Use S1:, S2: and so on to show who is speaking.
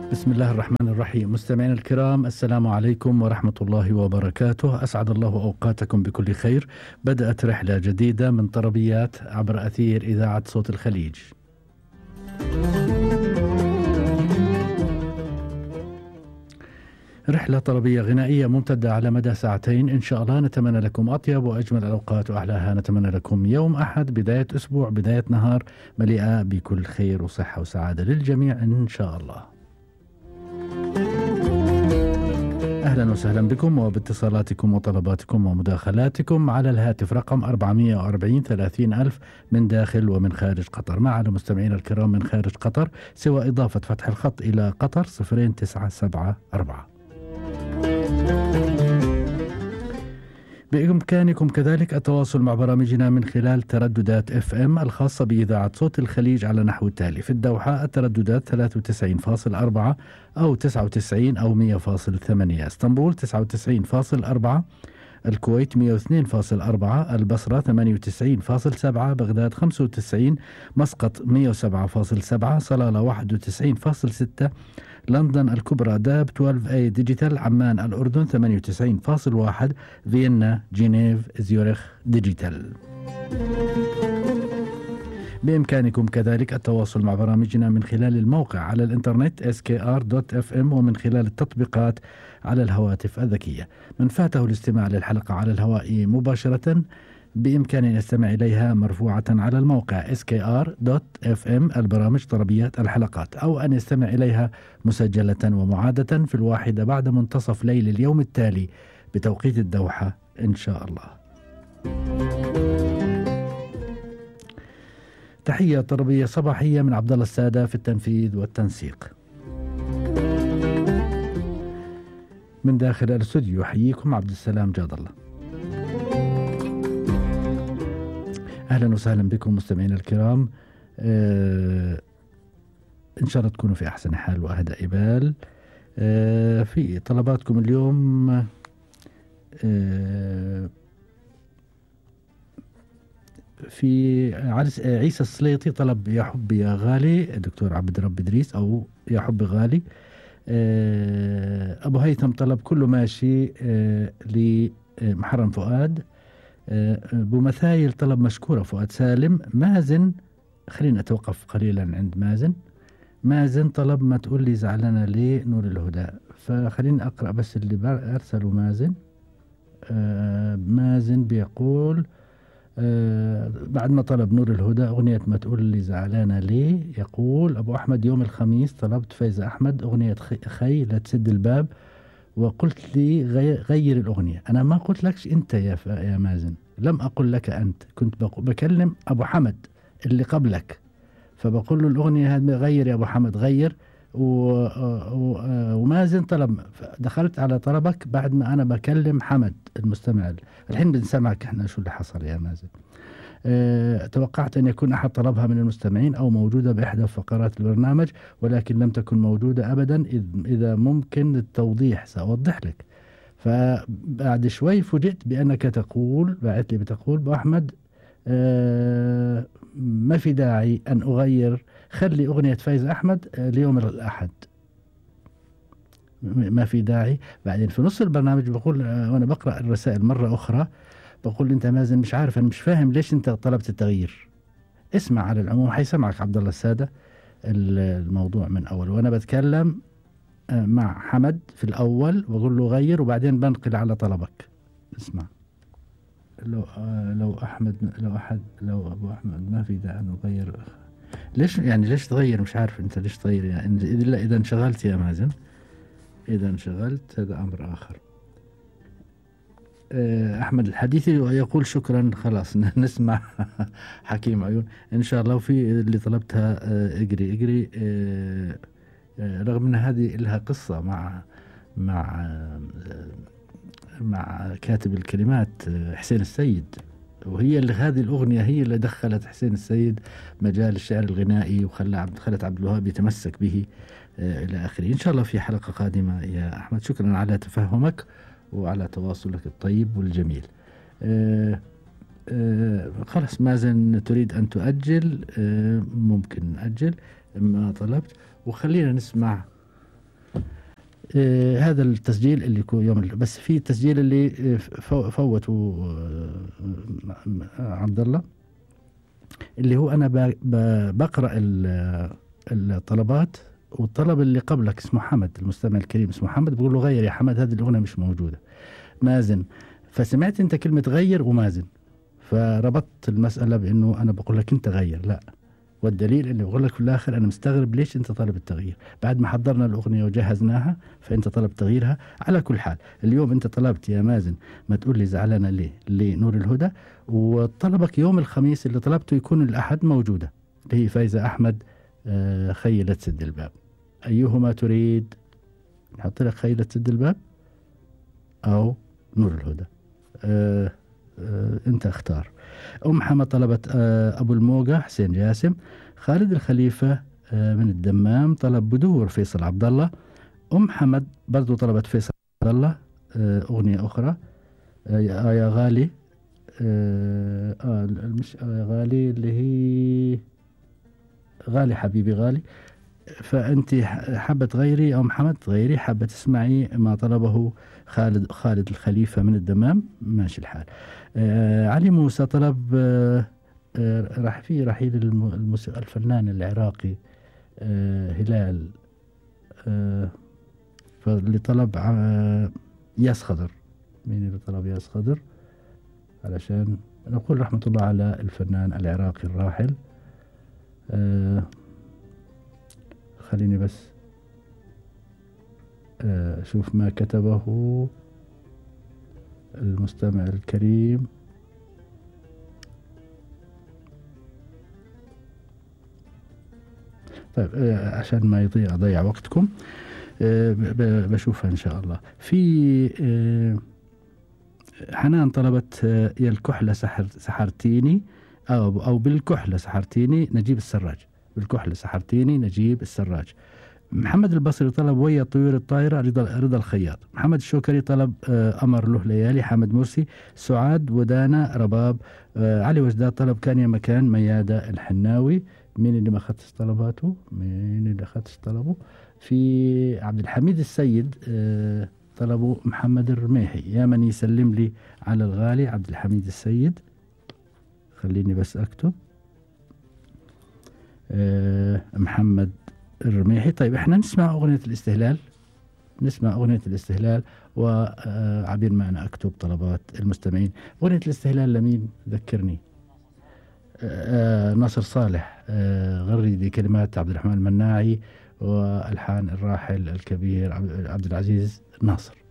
S1: بسم الله الرحمن الرحيم. مستمعينا الكرام، السلام عليكم ورحمة الله وبركاته. أسعد الله أوقاتكم بكل خير. بدأت رحلة جديدة من طربيات عبر أثير إذاعة صوت الخليج. رحلة طربية غنائية ممتدة على مدى ساعتين إن شاء الله. نتمنى لكم أطيب وأجمل الأوقات وأحلاها. نتمنى لكم يوم أحد، بداية أسبوع، بداية نهار مليئة بكل خير وصحة وسعادة للجميع إن شاء الله. أهلا وسهلا بكم وباتصالاتكم وطلباتكم ومداخلاتكم على الهاتف رقم 440 30 ألف من داخل ومن خارج قطر. مع المستمعين الكرام من خارج قطر سوى إضافة فتح الخط إلى قطر 0974. بإمكانكم كذلك التواصل مع برامجنا من خلال ترددات FM الخاصة بإذاعة صوت الخليج على نحو التالي: في الدوحة الترددات 93.4 أو 99 أو 100.8، اسطنبول 99.4، الكويت 102.4، البصرة 98.7، بغداد 95، مسقط 107.7، صلالة 91.6، لندن الكبرى داب 12A ديجيتال، عمان الأردن 98.1، فيينا، جنيف، زيورخ ديجيتال. بإمكانكم كذلك التواصل مع برامجنا من خلال الموقع على الإنترنت skr.fm ومن خلال التطبيقات على الهواتف الذكية. من فاته الاستماع للحلقة على الهواء مباشرة بإمكانه أن يستمع إليها مرفوعة على الموقع skr.fm البرامج طربيات الحلقات، أو أن يستمع إليها مسجلة ومعادة في 1 بعد منتصف ليل اليوم التالي بتوقيت الدوحة إن شاء الله. تحية طربية صباحية من عبد الله السادة في التنفيذ والتنسيق. من داخل الاستوديو يحييكم عبد السلام جاد الله. أهلا وسهلا بكم مستمعين الكرام. إن شاء الله تكونوا في أحسن حال وأهدأ بال. في طلباتكم اليوم في عيسى السليطي طلب يا حبي يا غالي، الدكتور عبد الرب إدريس، أو يا حبي غالي. أبو هيثم طلب كله ماشي لمحرم فؤاد. أبو مثايل طلب مشكورة فؤاد سالم. مازن، خلينا أتوقف قليلا عند مازن طلب ما تقول لي زعلانة ليه نور الهدى، فخليني أقرأ بس اللي أرسلوا مازن. مازن بيقول بعد ما طلب نور الهدى أغنية ما تقول لي زعلانة ليه، يقول أبو أحمد يوم الخميس طلبت فايزة أحمد أغنية خي لا تسد الباب، وقلت لي غير الأغنية. أنا ما قلت لكش أنت يا مازن، لم أقل لك أنت، كنت بكلم أبو حمد اللي قبلك، فبقول له الأغنية هذه غير يا أبو حمد غير. ومازن طلب، دخلت على طلبك بعد ما أنا بكلم حمد المستمع. الحين بنسمعك إحنا شو اللي حصل يا مازن. توقعت أن يكون أحد طلبها من المستمعين أو موجودة بإحدى فقرات البرنامج، ولكن لم تكن موجودة أبدا. إذا ممكن التوضيح سأوضح لك. فبعد شوي فوجئت بأنك تقول، بعت لي بتقول أبو أحمد ما في داعي أن أغير، خلي أغنية فايز أحمد ليوم الأحد، ما في داعي. بعدين في نص البرنامج بقول وأنا بقرأ الرسائل مرة أخرى، بقول أنت مازن مش عارف، أنا مش فاهم ليش أنت طلبت التغيير. اسمع، على العموم حيسمعك عبد الله السادة الموضوع من أول، وأنا بتكلم مع حمد في الأول بقول له غير، وبعدين بنقل على طلبك. اسمع. لو أبو أحمد ما في داعي أن أغير. ليش يعني ليش تغير؟ مش عارف أنت ليش تغير يعني. إذا انشغلت يا مازن، إذا انشغلت هذا أمر آخر. أحمد الحديثي يقول شكرا. خلاص نسمع حكيم عيون إن شاء الله. وفي اللي طلبتها اجري رغم أن هذه لها قصة مع كاتب الكلمات حسين السيد، وهي اللي هذه الأغنية هي اللي دخلت حسين السيد مجال الشعر الغنائي خلت عبد الوهاب يتمسك به إلى آخره. إن شاء الله في حلقة قادمة يا أحمد. شكرا على تفهمك وعلى تواصلك الطيب والجميل. خلاص مازن تريد أن تؤجل، ممكن نأجل ما طلبت، وخلينا نسمع هذا التسجيل اللي يكون يوم بس في التسجيل اللي فوتوا عبد الله، اللي هو أنا بقرأ الطلبات، والطلب اللي قبلك اسمه حمد، المستمع الكريم اسمه حمد، بقول له غير يا حمد هذه الأغنية مش موجودة، مازن. فسمعت أنت كلمة غير ومازن، فربطت المسألة بأنه أنا بقول لك أنت غير، لا. والدليل اللي بقول لك في الآخر أنا مستغرب ليش أنت طالب التغيير بعد ما حضرنا الأغنية وجهزناها، فأنت طلب تغييرها. على كل حال اليوم أنت طلبت يا مازن، ما تقول لي زعلانة ليه لنور الهدى، وطلبك يوم الخميس اللي طلبته يكون الأحد موجودة، اللي هي فايزة أحمد خيلة سد الباب. أيهما تريد؟ نحط لك خيلة سد الباب أو نور الهدى؟ أنت اختار. أم حما طلبت أبو الموجة حسين جاسم. خالد الخليفة من الدمام طلب بدور فيصل عبد الله. أم حمد برضو طلبت فيصل عبد الله أغنية أخرى، يا غالي، مش يا غالي، اللي هي غالي حبيبي غالي. فأنت حابة تغيري أو محمد تغيري، حابة تسمعي ما طلبه خالد الخليفة من الدمام، ماشي الحال. علي موسى طلب راح في رحيل الموسيقى الفنان العراقي هلال، فاللي طلب ياس خضر. مين اللي طلب ياس خضر؟ علشان نقول رحمة الله على الفنان العراقي الراحل. خليني بس أشوف ما كتبه المستمع الكريم. طيب عشان ما أضيع وقتكم بشوفها إن شاء الله. في حنان طلبت يا الكحلة سحرتيني، أو بالكحلة سحرتيني نجيب السراج. بالكحلة سحرتيني نجيب السراج. محمد البصري طلب ويا الطيور الطايرة رضا الخياط. محمد الشوكري طلب أمر له ليالي حمد مرسي. سعاد ودانا رباب. علي وجداد طلب كان يا مكان ميادة الحناوي. مين اللي ما أخذتش طلباته؟ مين اللي أخذتش طلبه؟ في عبد الحميد السيد طلبوا محمد الرميحي، يا من يسلم لي على الغالي. عبد الحميد السيد، خليني بس أكتب محمد الرميحي. طيب احنا نسمع أغنية الاستهلال، نسمع أغنية الاستهلال، وعبين ما أنا أكتب طلبات المستمعين. أغنية الاستهلال لمين؟ ذكرني. ناصر صالح غردي، كلمات عبد الرحمن المناعي، والحان الراحل الكبير عبد العزيز ناصر.